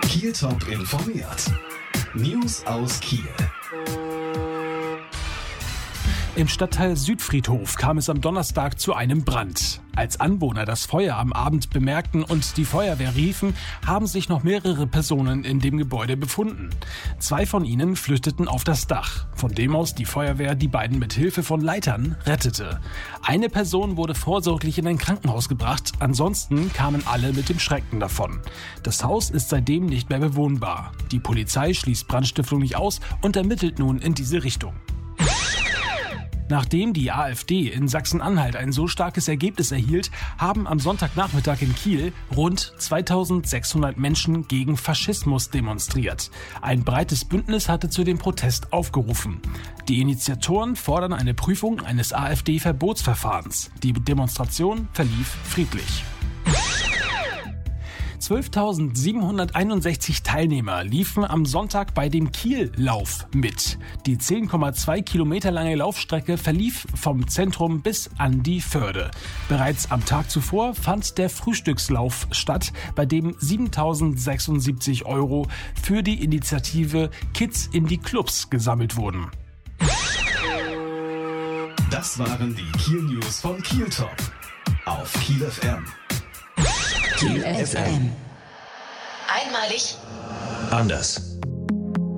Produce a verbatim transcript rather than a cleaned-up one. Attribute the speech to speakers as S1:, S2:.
S1: Kiel Top informiert. News aus Kiel.
S2: Im Stadtteil Südfriedhof kam es am Donnerstag zu einem Brand. Als Anwohner das Feuer am Abend bemerkten und die Feuerwehr riefen, haben sich noch mehrere Personen in dem Gebäude befunden. Zwei von ihnen flüchteten auf das Dach, von dem aus die Feuerwehr die beiden mit Hilfe von Leitern rettete. Eine Person wurde vorsorglich in ein Krankenhaus gebracht, ansonsten kamen alle mit dem Schrecken davon. Das Haus ist seitdem nicht mehr bewohnbar. Die Polizei schließt Brandstiftung nicht aus und ermittelt nun in diese Richtung. Nachdem die AfD in Sachsen-Anhalt ein so starkes Ergebnis erhielt, haben am Sonntagnachmittag in Kiel rund zweitausendsechshundert Menschen gegen Faschismus demonstriert. Ein breites Bündnis hatte zu dem Protest aufgerufen. Die Initiatoren fordern eine Prüfung eines AfD-Verbotsverfahrens. Die Demonstration verlief friedlich. zwölftausendsiebenhunderteinundsechzig Teilnehmer liefen am Sonntag bei dem Kiel-Lauf mit. Die zehn Komma zwei Kilometer lange Laufstrecke verlief vom Zentrum bis an die Förde. Bereits am Tag zuvor fand der Frühstückslauf statt, bei dem siebentausendsechsundsiebzig Euro für die Initiative Kids in die Clubs gesammelt wurden.
S1: Das waren die Kiel News von Kiel Top auf Kiel F M.
S3: Kiel F M.
S4: Einmalig.
S3: Anders.